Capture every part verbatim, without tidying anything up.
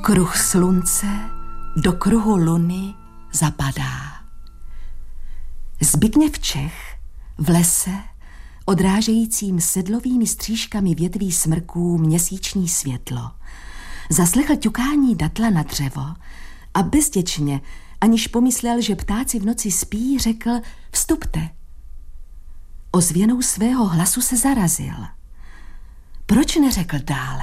Kruh slunce do kruhu luny zapadá. Zbigněv Čech v lese, odrážejícím sedlovými střížkami větví smrků měsíční světlo, zaslechl ťukání datla na dřevo a bezděčně, aniž pomyslel, že ptáci v noci spí, řekl: vstupte. Ozvěnou svého hlasu se zarazil. Proč neřekl dále?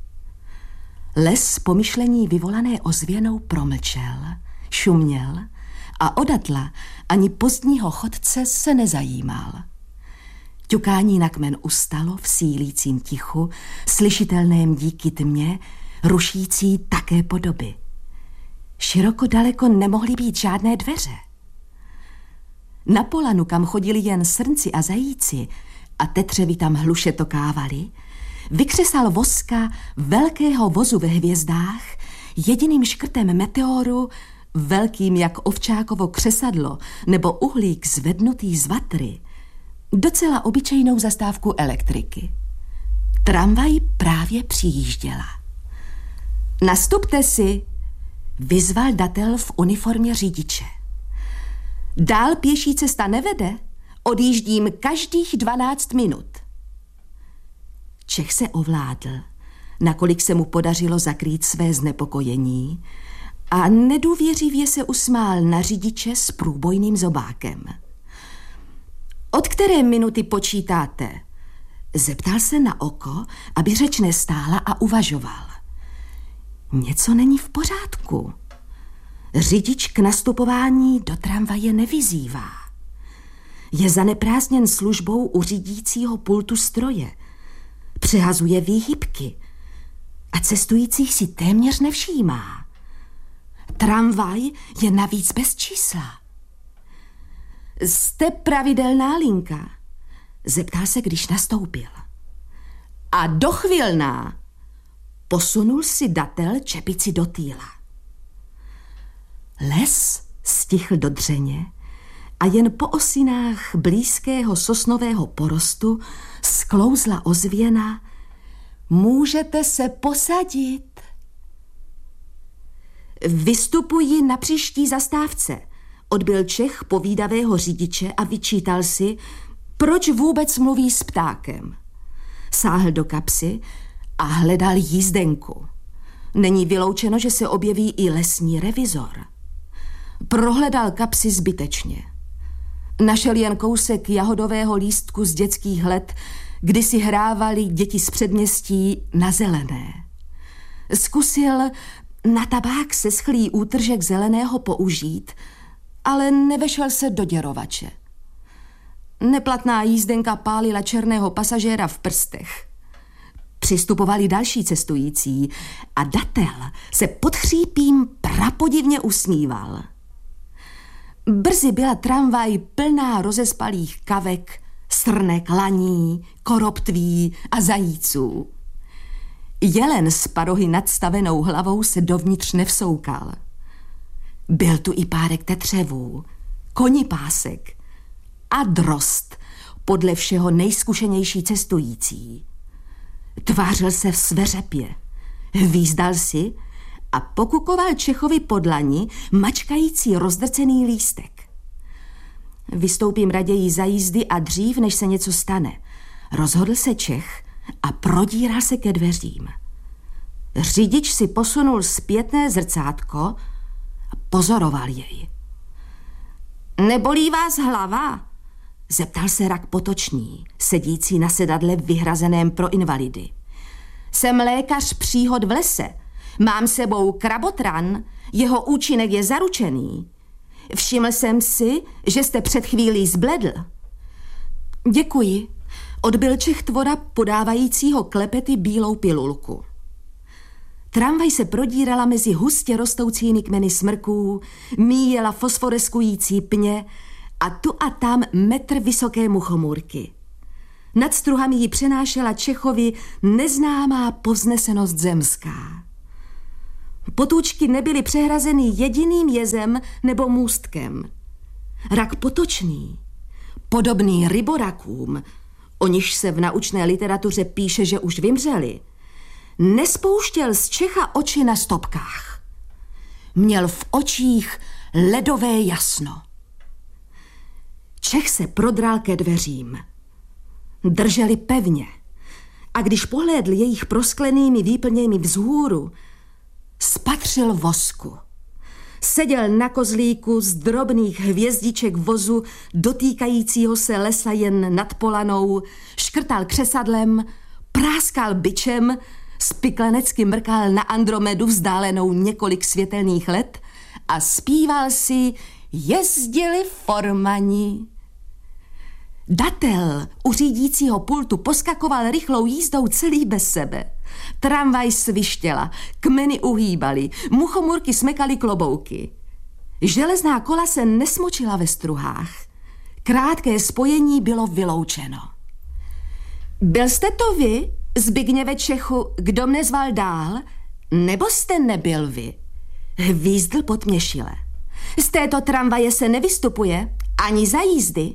Les pomyšlení vyvolané ozvěnou promlčel, šuměl a o datla ani pozdního chodce se nezajímal. Ťukání na kmen ustalo v sílícím tichu, slyšitelném díky tmě, rušící také podoby. Široko daleko nemohly být žádné dveře. Na polanu, kam chodili jen srnci a zajíci a tetřevy tam hluše tokávali, vykřesal voska velkého vozu ve hvězdách jediným škrtem meteoru, velkým jak ovčákovo křesadlo nebo uhlík zvednutý z vatry, docela obyčejnou zastávku elektriky. Tramvaj právě přijížděla. Nastupte si, vyzval datel v uniformě řidiče. Dál pěší cesta nevede, odjíždím každých dvanáct minut. Čech se ovládl, nakolik se mu podařilo zakrýt své znepokojení, a nedůvěřivě se usmál na řidiče s průbojným zobákem. Od které minuty počítáte? Zeptal se na oko, aby řeč nestála, a uvažoval. Něco není v pořádku. Řidič k nastupování do tramvaje nevyzývá. Je zaneprázdněn službou u řídícího pultu stroje. Přehazuje výhybky a cestujících si téměř nevšímá. Tramvaj je navíc bez čísla. Jste pravidelná linka? Zeptal se, když nastoupil. A dochvilná. Posunul si datel čepici do týla. Les stichl do dřeně a jen po osinách blízkého sosnového porostu sklouzla ozvěna: můžete se posadit. Vystupuji na příští zastávce, odbyl Čech povídavého řidiče a vyčítal si, proč vůbec mluví s ptákem. Sáhl do kapsy a hledal jízdenku. Není vyloučeno, že se objeví i lesní revizor. Prohledal kapsy zbytečně. Našel jen kousek jahodového lístku z dětských let, kdy si hrávali děti z předměstí na zelené. Zkusil na tabák seschlý útržek zeleného použít, ale nevešel se do děrovače. Neplatná jízdenka pálila černého pasažéra v prstech. Přistupovali další cestující a datel se pod chřípím prapodivně usmíval. Brzy byla tramvaj plná rozespalých kavek, srnek, laní, koroptví a zajíců. Jelen s parohy nadstavenou hlavou se dovnitř nevsoukal. Byl tu i párek tetřevů, konipásek a drost, podle všeho nejzkušenější cestující. Tvářil se v sveřepě, hvízdal si a pokukoval Čechovi pod dlani mačkající rozdrcený lístek. Vystoupím raději za jízdy a dřív, než se něco stane, rozhodl se Čech a prodíral se ke dveřím. Řidič si posunul zpětné zrcátko a pozoroval jej. Nebolí vás hlava? Zeptal se Rak Potočný, sedící na sedadle vyhrazeném pro invalidy. Jsem lékař příhod v lese. Mám sebou krabotran, jeho účinek je zaručený. Všiml jsem si, že jste před chvílí zbledl. Děkuji, odbyl Čech tvora podávajícího klepety bílou pilulku. Tramvaj se prodírala mezi hustě rostoucími kmeny smrků, míjela fosforeskující pně a tu a tam metr vysoké muchomůrky. Nad struhami ji přenášela Čechovi neznámá povznesenost zemská. Potůčky nebyly přehrazeny jediným jezem nebo můstkem. Rak Potočný, podobný ryborakům, o nichž se v naučné literatuře píše, že už vymřeli, nespouštěl z Čecha oči na stopkách. Měl v očích ledové jasno. Čech se prodral ke dveřím. Drželi pevně a když pohlédl jejich prosklenými výplněmi vzhůru, spatřil vosku. Seděl na kozlíku z drobných hvězdiček vozu dotýkajícího se lesa jen nad polanou, škrtal křesadlem, práskal bičem, spiklenecky mrkal na Andromedu vzdálenou několik světelných let a zpíval si Jezdili formani. Datel u řídícího pultu poskakoval rychlou jízdou celý bez sebe. Tramvaj svištěla, kmeny uhýbaly, muchomurky smekaly klobouky. Železná kola se nesmočila ve struhách. Krátké spojení bylo vyloučeno. Byl jste to vy, Zbigněve Čechu, kdo mne zval dál? Nebo jste nebyl vy? Hvízdl potměšile. Z této tramvaje se nevystupuje ani za jízdy.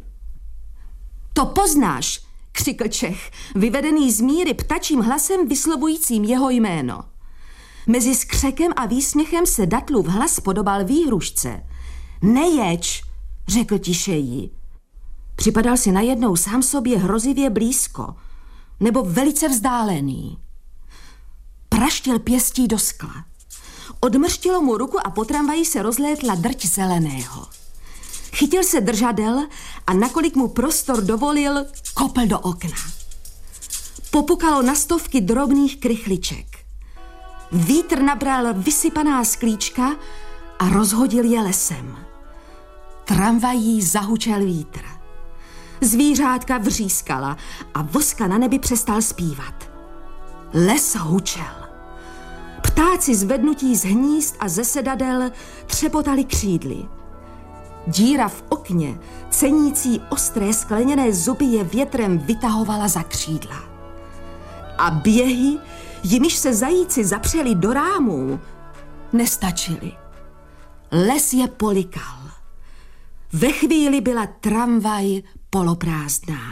To poznáš, křikl Čech, vyvedený z míry ptačím hlasem vyslovujícím jeho jméno. Mezi skřekem a výsměchem se Datlův hlas podobal výhrušce. Neječ, řekl tišeji. Připadal si najednou sám sobě hrozivě blízko, nebo velice vzdálený. Praštil pěstí do skla. Odmrštilo mu ruku a po tramvaji se rozlétla drť zeleného. Chytil se držadel a nakolik mu prostor dovolil, kopl do okna. Popukalo na stovky drobných krychliček. Vítr nabral vysypaná sklíčka a rozhodil je lesem. Tramvají zahučel vítr. Zvířátka vřískala a voska na nebi přestal zpívat. Les hučel. Ptáci zvednutí z hnízd a ze sedadel třepotali křídly. Díra v okně, cenící ostré skleněné zuby, je větrem vytahovala za křídla. A běhy, jimiž se zajíci zapřeli do rámů, nestačily. Les je polikal. Ve chvíli byla tramvaj poloprázdná.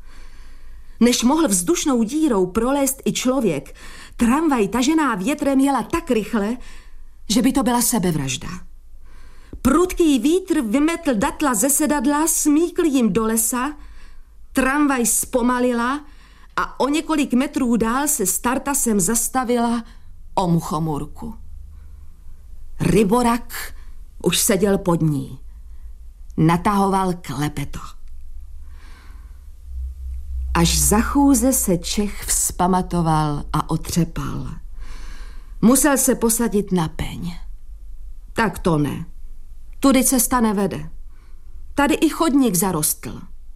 Než mohl vzdušnou dírou prolézt i člověk, tramvaj tažená větrem jela tak rychle, že by to byla sebevražda. Prudký vítr vymetl Datla ze sedadla, smíkl jim do lesa, tramvaj zpomalila a o několik metrů dál se startasem zastavila o muchomurku. Ryborak už seděl pod ní. Natahoval klepeto. Až za chůze se Čech vzpamatoval a otřepal. Musel se posadit na peň. Tak to ne. Tudy cesta nevede. Tady i chodník zarostl.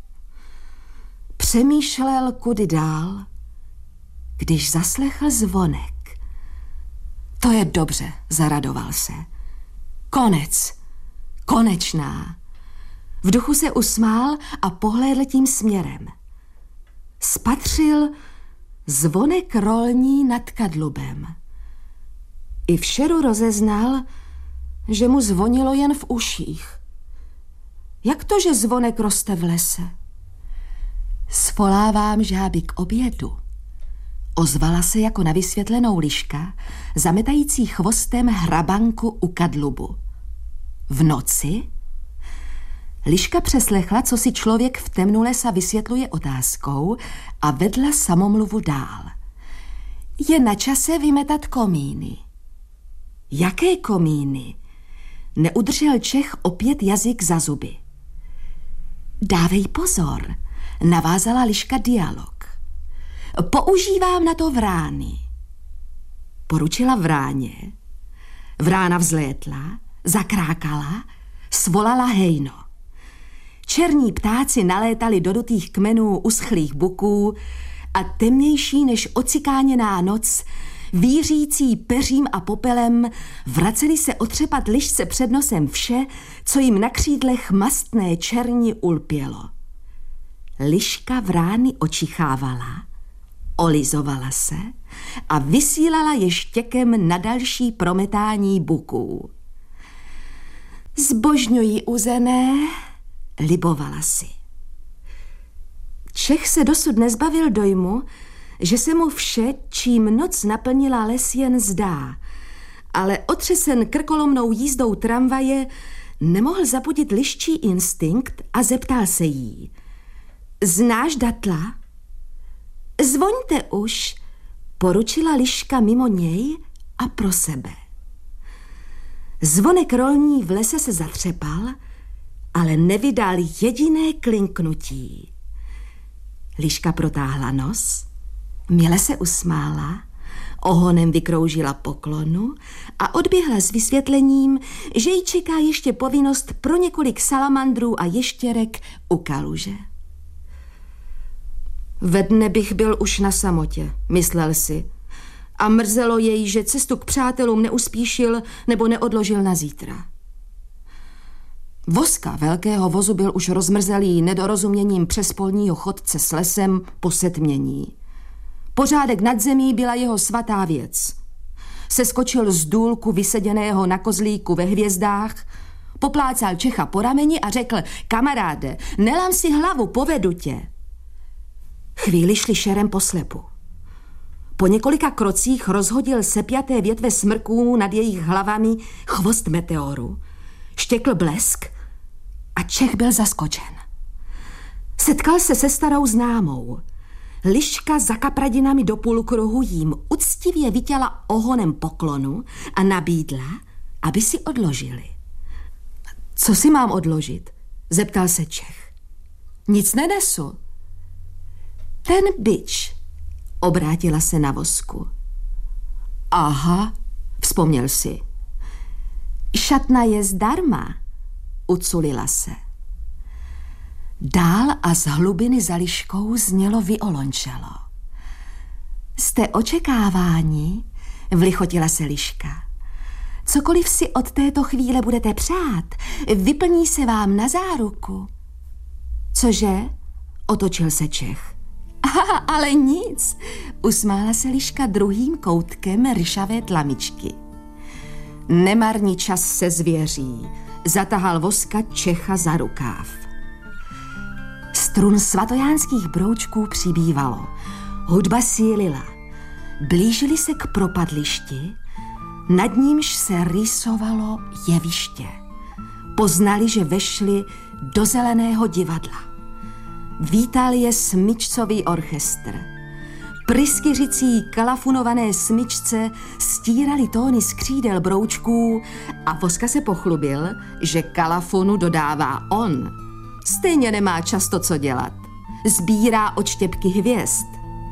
Přemýšlel, kudy dál, když zaslechl zvonek. To je dobře, zaradoval se. Konec. Konečná. V duchu se usmál a pohlédl tím směrem. Spatřil zvonek rolní nad kadlubem. I v šeru rozeznal, že mu zvonilo jen v uších. Jak to, že zvonek roste v lese? Svolávám žáby k obědu. Ozvala se jako na vysvětlenou liška, zametající chvostem hrabanku u kadlubu. V noci? Liška přeslechla, co si člověk v temnu lesa vysvětluje otázkou, a vedla samomluvu dál. Je na čase vymetat komíny. Jaké komíny? Neudržel Čech opět jazyk za zuby. Dávej pozor, navázala liška dialog. Používám na to vrány. Poručila vráně. Vrána vzlétla, zakrákala, svolala hejno. Černí ptáci nalétali do dutých kmenů uschlých buků a temnější než ocikáněná noc, vířící peřím a popelem, vraceli se otřepat lišce před nosem vše, co jim na křídlech mastné černi ulpělo. Liška vrány očichávala, olizovala se a vysílala je štěkem na další prometání buků. Zbožňují uzené, libovala si. Čech se dosud nezbavil dojmu, že se mu vše, čím noc naplnila les, jen zdá, ale otřesen krkolomnou jízdou tramvaje nemohl zabudit liščí instinkt a zeptal se jí. Znáš Datla? Zvoňte už, poručila liška mimo něj a pro sebe. Zvonek rolní v lese se zatřepal, ale nevydal jediné klinknutí. Liška protáhla nos, mile se usmála, ohonem vykroužila poklonu a odběhla s vysvětlením, že jí čeká ještě povinnost pro několik salamandrů a ještěrek u kaluže. Ve dne bych byl už na samotě, myslel si, a mrzelo jej, že cestu k přátelům neuspíšil nebo neodložil na zítra. Voska velkého vozu byl už rozmrzelý nedorozuměním přespolního chodce s lesem po setmění. Pořádek nad zemí byla jeho svatá věc. Seskočil z důlku vyseděného na kozlíku ve hvězdách, poplácal Čecha po rameni a řekl: kamaráde, nelám si hlavu, povedu tě. Chvíli šli šerem po slepu. Po několika krocích rozhodil sepjaté větve smrků nad jejich hlavami chvost meteoru. Štěkl blesk a Čech byl zaskočen. Setkal se se starou známou. Liška za kapradinami do půlkruhu jím uctivě vytěla ohonem poklonu a nabídla, aby si odložili. Co si mám odložit? Zeptal se Čech. Nic nenesu. Ten bič, obrátila se na Vosku. Aha, vzpomněl si. Šatna je zdarma, uculila se. Dál a z hlubiny za liškou znělo violončelo. Jste očekáváni, vlichotila se liška. Cokoliv si od této chvíle budete přát, vyplní se vám na záruku. Cože? Otočil se Čech. Aha, ale nic, usmála se liška druhým koutkem ryšavé tlamičky. Nemarní čas se zvěří, zatahal Voska Čecha za rukáv. Strun svatojánských broučků přibývalo, hudba sílila. Blížili se k propadlišti, nad nímž se rýsovalo jeviště. Poznali, že vešli do zeleného divadla. Vítal je smyčcový orchestr. Pryskyřicí kalafunované smyčce stírali tóny z křídel broučků a Voska se pochlubil, že kalafonu dodává on. Stejně nemá často co dělat. Sbírá odštěpky hvězd.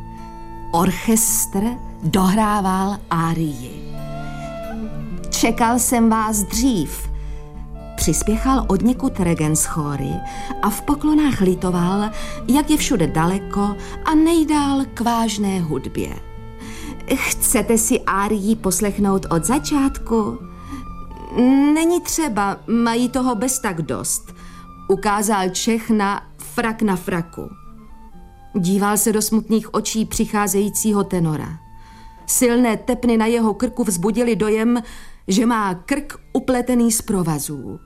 Orchestr dohrával árii. Čekal jsem vás dřív. Přispěchal odněkud regenschóry a v poklonách litoval, jak je všude daleko a nejdál k vážné hudbě. Chcete si árii poslechnout od začátku? Není třeba, mají toho bez tak dost, ukázal Čech na frak na fraku. Díval se do smutných očí přicházejícího tenora. Silné tepny na jeho krku vzbudili dojem, že má krk upletený z provazů.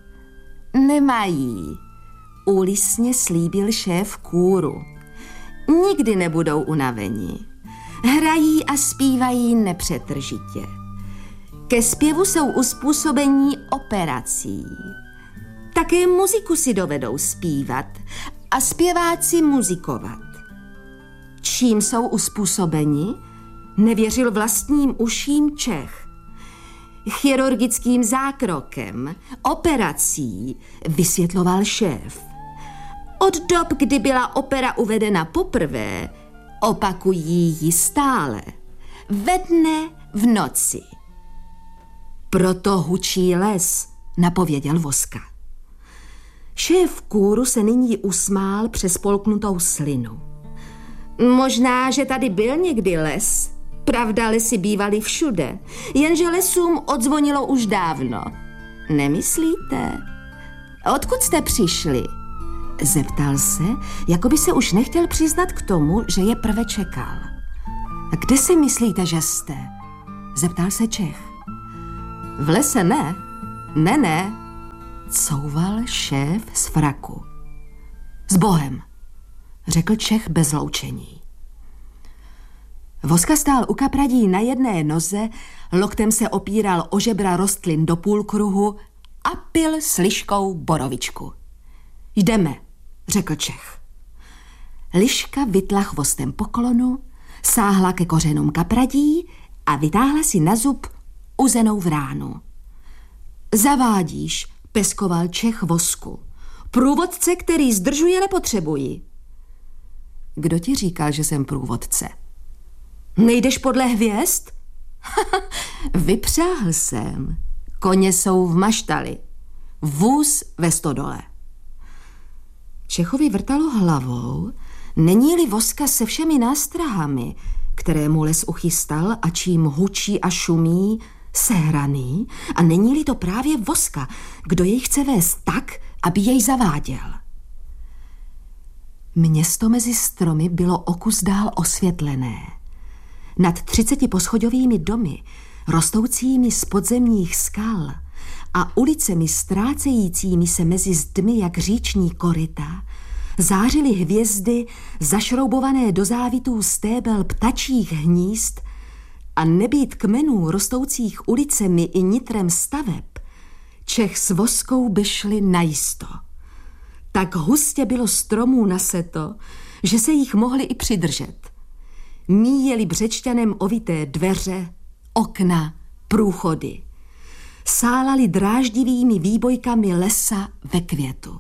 Nemají, úlisně slíbil šéf kůru. Nikdy nebudou unaveni. Hrají a zpívají nepřetržitě. Ke zpěvu jsou uspůsobení operací. Také muziku si dovedou zpívat a zpěváci muzikovat. Čím jsou uspůsobeni, nevěřil vlastním uším Čech. Chirurgickým zákrokem, operací, vysvětloval šéf. Od dob, kdy byla opera uvedena poprvé, opakují ji stále. Ve dne, v noci. Proto hučí les, napověděl Voska. Šéf kůru se nyní usmál přes polknutou slinu. Možná, že tady byl někdy les. Pravda, lesy bývaly všude, jenže lesům odzvonilo už dávno. Nemyslíte? Odkud jste přišli? Zeptal se, jako by se už nechtěl přiznat k tomu, že je prve čekal. Kde si myslíte, že jste? Zeptal se Čech. V lese ne, ne, ne, couval šéf z fraku. S Bohem, řekl Čech bez loučení. Voska stál u kapradí na jedné noze, loktem se opíral o žebra rostlin do půlkruhu a pil s liškou borovičku. Jdeme, řekl Čech. Liška vytla chvostem poklonu, sáhla ke kořenům kapradí a vytáhla si na zub uzenou vránu. Zavádíš, peskoval Čech Vosku. Průvodce, který zdržuje, nepotřebuji. Kdo ti říkal, že jsem průvodce? Nejdeš podle hvězd? Vypřáhl jsem. Koně jsou v maštali. Vůz ve stodole. Čechovi vrtalo hlavou, není-li Voska se všemi nástrahami, které mu les uchystal a čím hučí a šumí, sehraný, a není-li to právě Voska, kdo jej chce vést tak, aby jej zaváděl. Město mezi stromy bylo o kus dál osvětlené. Nad třiceti poschodovými domy, rostoucími z podzemních skal a ulicemi ztrácejícími se mezi zdmi jak říční koryta, zářily hvězdy zašroubované do závitů stébel ptačích hnízd a nebýt kmenů rostoucích ulicemi i nitrem staveb, Čech s Voskou by šli najisto. Tak hustě bylo stromů naseto, že se jich mohli i přidržet. Míjeli břečťanem ovité dveře, okna, průchody. Sálali dráždivými výbojkami lesa ve květu.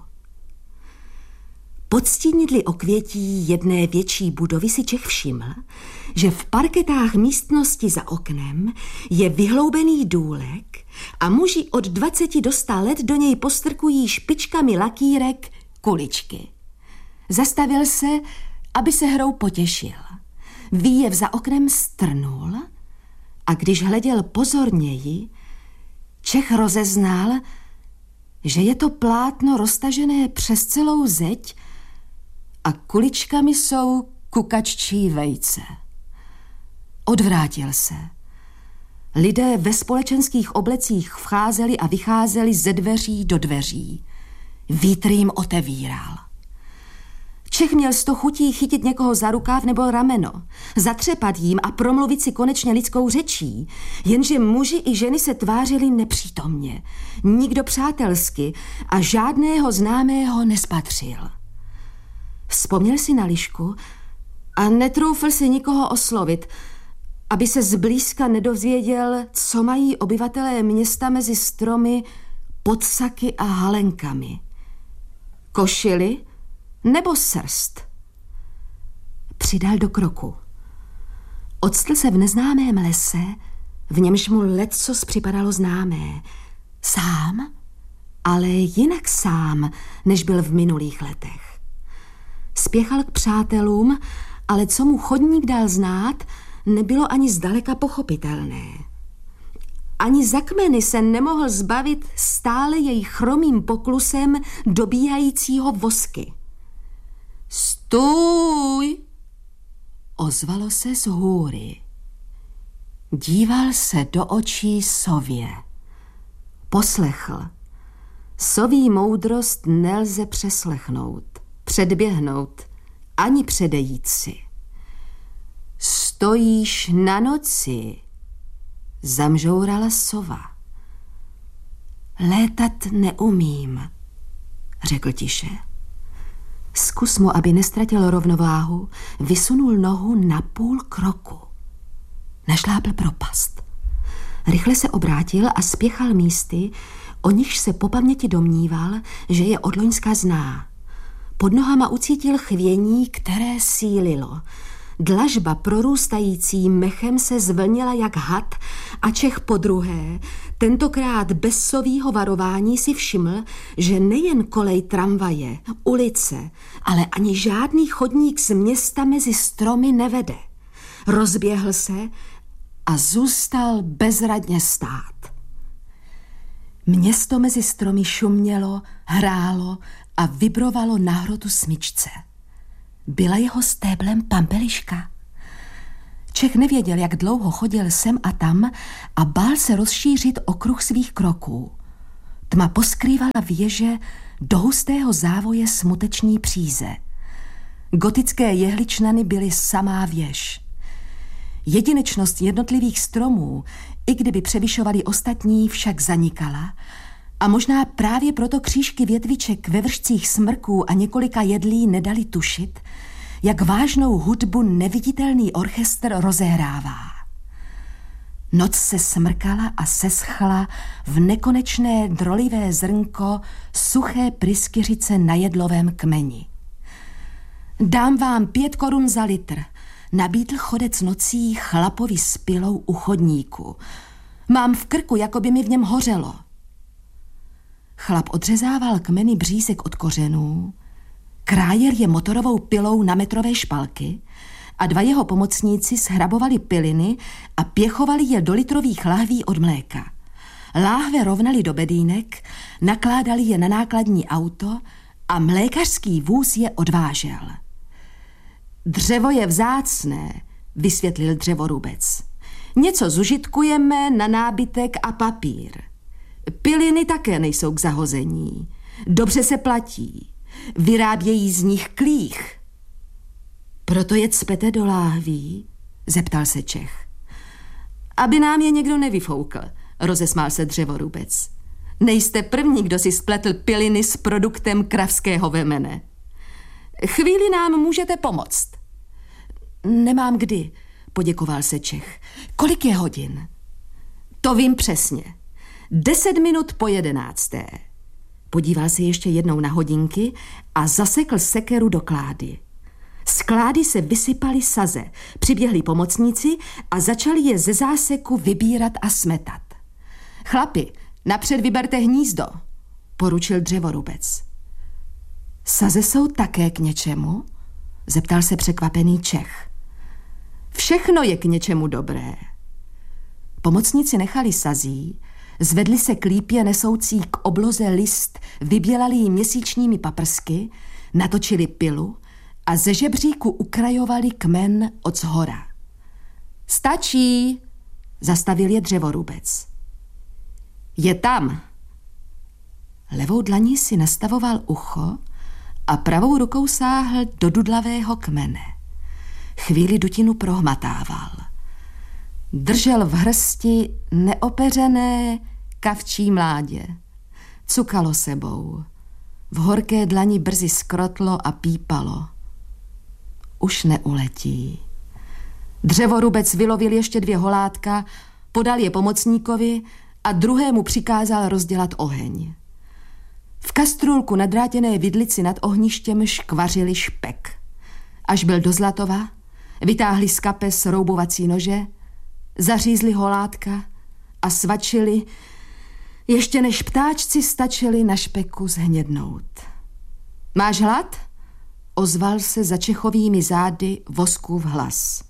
Pod stínidly okvětí jedné větší budovy si Čech všiml, že v parketách místnosti za oknem je vyhloubený důlek a muži od dvaceti do sta let do něj postrkují špičkami lakírek kuličky. Zastavil se, aby se hrou potěšil. Výjev za oknem strnul a když hleděl pozorněji, Čech rozeznal, že je to plátno roztažené přes celou zeď a kuličkami jsou kukaččí vejce. Odvrátil se. Lidé ve společenských oblecích vcházeli a vycházeli ze dveří do dveří. Vítr jim otevíral. Čech měl sto chutí chytit někoho za rukáv nebo rameno, zatřepat jim a promluvit si konečně lidskou řečí, jenže muži i ženy se tvářili nepřítomně, nikdo přátelsky a žádného známého nespatřil. Vzpomněl si na Lišku a netroufl si nikoho oslovit, aby se zblízka nedozvěděl, co mají obyvatelé města mezi stromy, podsaky a halenkami. Košily nebo srst? Přidal do kroku. Octl se v neznámém lese, v němž mu lecos připadalo známé. Sám, ale jinak sám, než byl v minulých letech. Spěchal k přátelům, ale co mu chodník dal znát, nebylo ani zdaleka pochopitelné. Ani za kmeny se nemohl zbavit stále jej chromým poklusem dobíhajícího Vosky. Stůj! Ozvalo se z hůry. Díval se do očí sově. Poslechl. Soví moudrost nelze přeslechnout, předběhnout, ani předejít si. Stojíš na noci, zamžourala sova. Létat neumím, řekl tiše. Zkus mu, aby nestratil rovnováhu, vysunul nohu na půl kroku. Našlápl propast. Rychle se obrátil a spěchal místy, o nichž se po paměti domníval, že je od loňska zná. Pod nohama ucítil chvění, které sílilo. Dlažba prorůstající mechem se zvlnila jak had a Čech podruhé, tentokrát bez sovýho varování si všiml, že nejen kolej tramvaje, ulice, ale ani žádný chodník z města mezi stromy nevede. Rozběhl se a zůstal bezradně stát. Město mezi stromy šumělo, hrálo a vibrovalo na hrotu smyčce. Byla jeho stéblem pampeliška. Čech nevěděl, jak dlouho chodil sem a tam a bál se rozšířit okruh svých kroků. Tma poskrývala věže do hustého závoje smuteční příze. Gotické jehličnany byly samá věž. Jedinečnost jednotlivých stromů, i kdyby převyšovali ostatní, však zanikala a možná právě proto křížky větviček ve vršcích smrků a několika jedlí nedali tušit, jak vážnou hudbu neviditelný orchestr rozehrává. Noc se smrkala a seschla v nekonečné drolivé zrnko suché pryskyřice na jedlovém kmeni. Dám vám pět korun za litr, nabídl chodec nocí chlapovi s pilou u chodníku. Mám v krku, jako by mi v něm hořelo. Chlap odřezával kmeny břízek od kořenů, krájel je motorovou pilou na metrové špalky a dva jeho pomocníci shrabovali piliny a pěchovali je do litrových lahví od mléka. Láhve rovnali do bedínek, nakládali je na nákladní auto a mlékařský vůz je odvážel. Dřevo je vzácné, vysvětlil dřevorubec. Něco zužitkujeme na nábytek a papír. Piliny také nejsou k zahození. Dobře se platí. Vyrábějí z nich klích. Proto je cpete do láhví? Zeptal se Čech. Aby nám je někdo nevyfoukl, rozesmál se dřevorubec. Nejste první, kdo si spletl piliny s produktem kravského vemene. Chvíli nám můžete pomoct. Nemám kdy, poděkoval se Čech. Kolik je hodin? To vím přesně. Deset minut po jedenácté. Podíval se ještě jednou na hodinky a zasekl sekeru do klády. Z klády se vysypaly saze, přiběhli pomocníci a začali je ze záseku vybírat a smetat. Chlapi, napřed vyberte hnízdo, poručil dřevorubec. Saze jsou také k něčemu? Zeptal se překvapený Čech. Všechno je k něčemu dobré. Pomocníci nechali sazí, zvedli se k lípě nesoucí k obloze list, vybělali ji měsíčními paprsky, natočili pilu a ze žebříku ukrajovali kmen od zhora. Stačí, zastavil je dřevorubec. Je tam. Levou dlaní si nastavoval ucho a pravou rukou sáhl do dudlavého kmene. Chvíli dutinu prohmatával. Držel v hrsti neopeřené kavčí mládě. Cukalo sebou. V horké dlani brzy skrotlo a pípalo. Už neuletí. Dřevorubec vylovil ještě dvě holátka, podal je pomocníkovi a druhému přikázal rozdělat oheň. V kastrůlku na drátěné vidlici nad ohništěm škvařili špek. Až byl do zlatova, vytáhli z kapes roubovací nože, zařízli holátka a svačili, ještě než ptáčci stačili na špeku zhnědnout. Máš hlad? Ozval se za Čechovými zády Voskův hlas.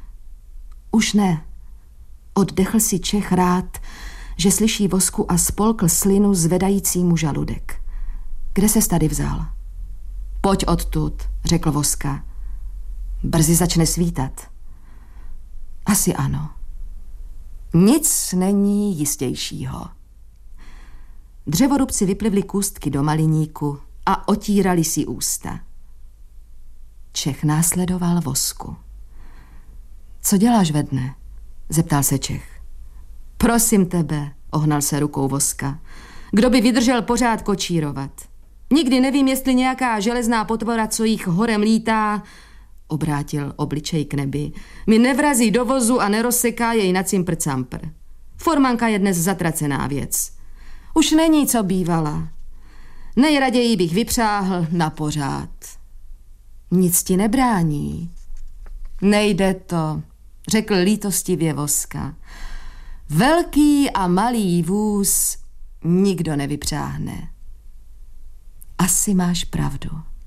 Už ne. Oddechl si Čech rád, že slyší Vosku a spolkl slinu zvedající mu žaludek. Kde ses tady vzal? Pojď odtud, řekl Voska. Brzy začne svítat. Asi ano. Nic není jistějšího. Dřevorubci vyplivli kůstky do maliníku a otírali si ústa. Čech následoval Vosku. Co děláš ve dne? Zeptal se Čech. Prosím tebe, ohnal se rukou Voska. Kdo by vydržel pořád kočírovat? Nikdy nevím, jestli nějaká železná potvora, co jich horem lítá, obrátil obličej k nebi, mi nevrazí do vozu a nerozseká jej na cimpr-campr. Formanka je dnes zatracená věc. Už není, co bývala. Nejraději bych vypřáhl na pořád. Nic ti nebrání. Nejde to, řekl lítostivě Voska. Velký a malý vůz nikdo nevypřáhne. Asi máš pravdu.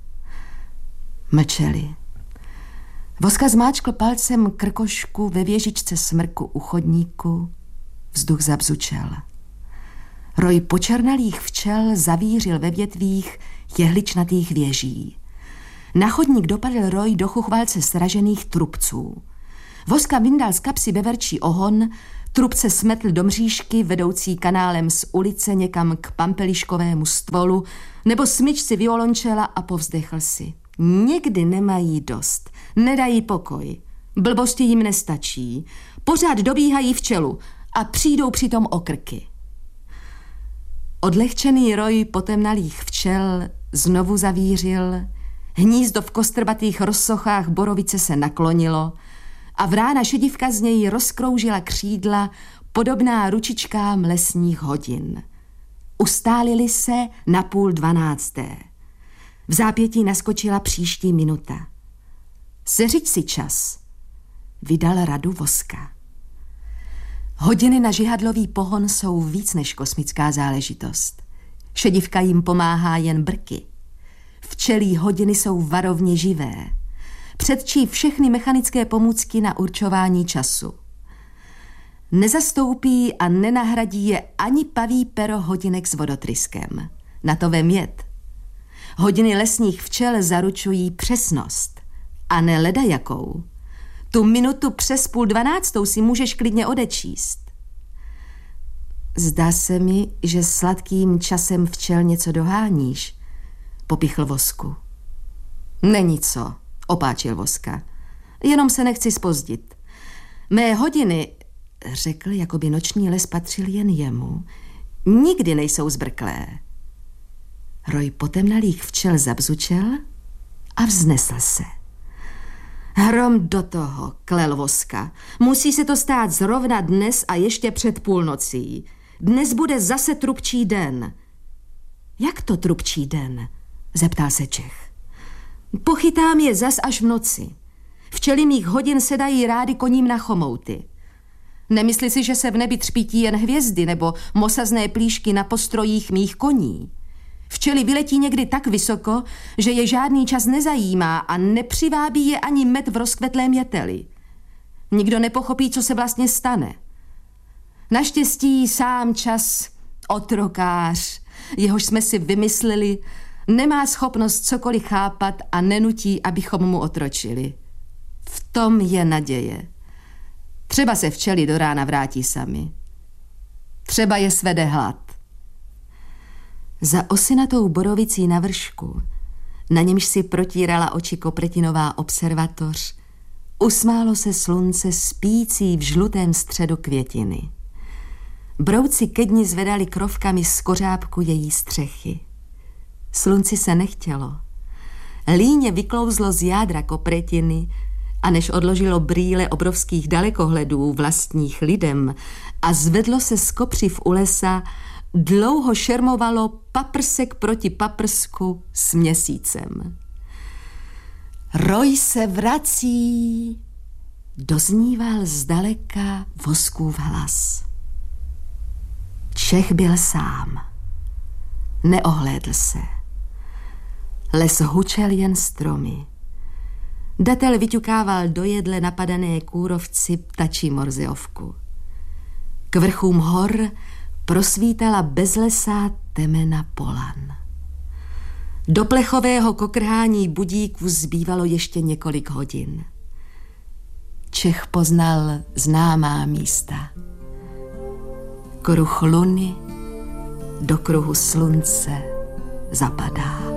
Mlčeli. Voska zmáčkl palcem krkošku ve věžičce smrku u chodníku. Vzduch zabzučel. Roj počernalých včel zavířil ve větvích jehličnatých věží. Na chodník dopadl roj do chuchvalce sražených trubců. Voska vyndal z kapsy veverčí ohon, trubce smetl do mřížky vedoucí kanálem z ulice někam k pampeliškovému stvolu nebo smyčci violončela a povzdechl si. Nikdy nemají dost, nedají pokoj. Blbosti jim nestačí. Pořád dobíhají včelu a přijdou přitom o krky. Odlehčený roj potemnalých včel znovu zavířil, hnízdo v kostrbatých rozsochách borovice se naklonilo a vrána šedivka z něj rozkroužila křídla podobná ručičkám lesních hodin. Ustálili se na půl dvanácté. V zápětí naskočila příští minuta. Seřiď si čas, vydal radu Voska. Hodiny na žihadlový pohon jsou víc než kosmická záležitost. Šedivka jim pomáhá jen brky. Včelí hodiny jsou varovně živé. Předčí všechny mechanické pomůcky na určování času. Nezastoupí a nenahradí je ani paví pero hodinek s vodotryskem. Na to vem jet. Hodiny lesních včel zaručují přesnost. A ne ledajakou. Tu minutu přes půl dvanáctou si můžeš klidně odečíst. Zdá se mi, že sladkým časem včel něco doháníš, popichl Vosku. Není co, opáčil Voska. Jenom se nechci zpozdit. Mé hodiny, řekl, jako by noční les patřil jen jemu, nikdy nejsou zbrklé. Roj potemnalých včel zabzučel a vznesl se. Hrom do toho, klel Voska. Musí se to stát zrovna dnes a ještě před půlnocí. Dnes bude zase trubčí den. Jak to trubčí den? Zeptal se Čech. Pochytám je zas až v noci. Včely mých hodin sedají rády koním na chomouty. Nemyslí si, že se v nebi třpítí jen hvězdy nebo mosazné plíšky na postrojích mých koní. Včely vyletí někdy tak vysoko, že je žádný čas nezajímá a nepřivábí je ani med v rozkvetlém jeteli. Nikdo nepochopí, co se vlastně stane. Naštěstí sám čas, otrokář, jehož jsme si vymysleli, nemá schopnost cokoliv chápat a nenutí, abychom mu otročili. V tom je naděje. Třeba se včely do rána vrátí sami. Třeba je svede hlad. Za osinatou borovicí na vršku, na němž si protírala oči kopretinová observatoř, usmálo se slunce spící v žlutém středu květiny. Brouci ke dni zvedali krovkami z kořápku její střechy. Slunci se nechtělo. Líně vyklouzlo z jádra kopretiny a než odložilo brýle obrovských dalekohledů vlastních lidem a zvedlo se z kopřiv u lesa, dlouho šermovalo paprsek proti paprsku s měsícem. Roj se vrací, dozníval zdaleka Voskův hlas. Čech byl sám. Neohlédl se. Les hučel jen stromy. Datel vyťukával do jedle napadané kůrovci ptačí morzeovku. K vrchům hor prosvítala bezlesá temena polan. Do plechového kokrhání budíků zbývalo ještě několik hodin. Čech poznal známá místa. Kruh luny do kruhu slunce zapadá.